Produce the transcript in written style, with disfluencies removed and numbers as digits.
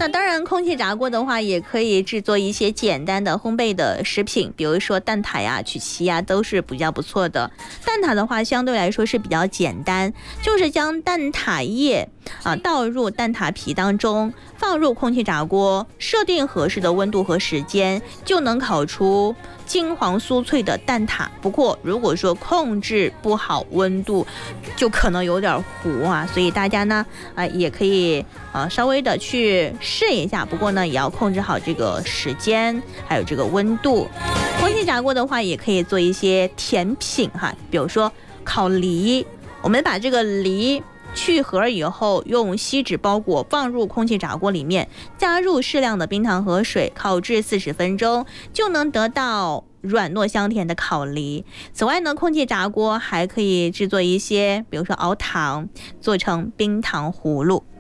那当然，空气炸锅的话，也可以制作一些简单的烘焙的食品，比如说蛋挞呀、曲奇呀，都是比较不错的。蛋挞的话，相对来说是比较简单，就是将蛋挞液倒入蛋挞皮当中，放入空气炸锅，设定合适的温度和时间，就能烤出金黄酥脆的蛋挞。不过，如果说控制不好温度，就可能有点糊啊，所以大家呢也可以稍微的去试一下。不过呢，也要控制好这个时间，还有这个温度。空气炸锅的话，也可以做一些甜品哈，比如说烤梨，我们把这个梨去核以后，用锡纸包裹，放入空气炸锅里面，加入适量的冰糖和水，烤制40分钟，就能得到软糯香甜的烤梨。此外呢，空气炸锅还可以制作一些，比如说熬糖，做成冰糖葫芦。